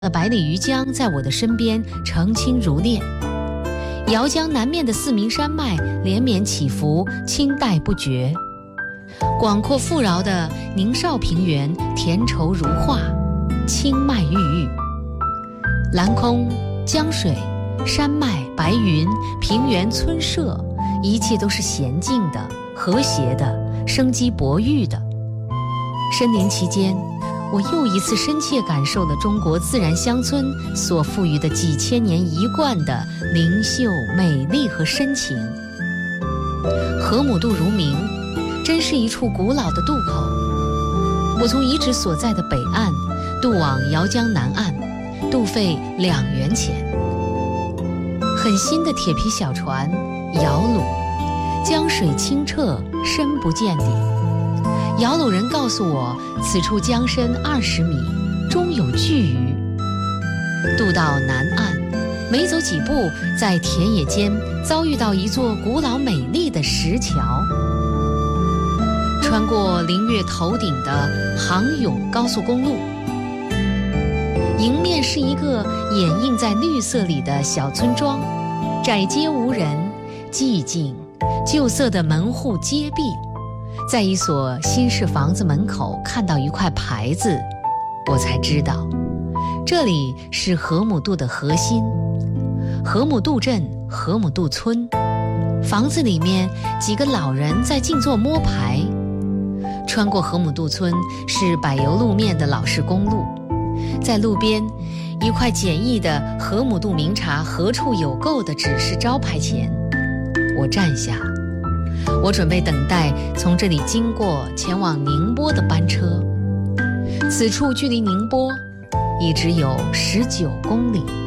百里鱼江在我的身边澄清如练，姚江南面的四明山脉连绵起伏，清代不绝。广阔富饶的宁绍平原田畴如画，清迈郁郁。蓝空、江水、山脉、白云、平原、村舍，一切都是娴静的、和谐的、生机勃育的。身临其间，我又一次深切感受了中国自然乡村所赋予的几千年一贯的灵秀、美丽和深情。河姆渡如名，真是一处古老的渡口。我从遗址所在的北岸渡往姚江南岸，渡费2元钱。很新的铁皮小船摇橹，江水清澈，深不见底。摇橹人告诉我，此处江深20米，终有巨鱼。渡到南岸，没走几步，在田野间遭遇到一座古老美丽的石桥。穿过凌越头顶的杭甬高速公路，迎面是一个掩映在绿色里的小村庄，窄街无人，寂静，旧色的门户揭壁。在一所新式房子门口看到一块牌子，我才知道这里是河姆渡的核心，河姆渡镇河姆渡村。房子里面几个老人在静坐摸牌。穿过河姆渡村是柏油路面的老式公路，在路边一块简易的河姆渡名茶何处有购的指示招牌前，我站下。我准备等待从这里经过前往宁波的班车。此处距离宁波已只有19公里。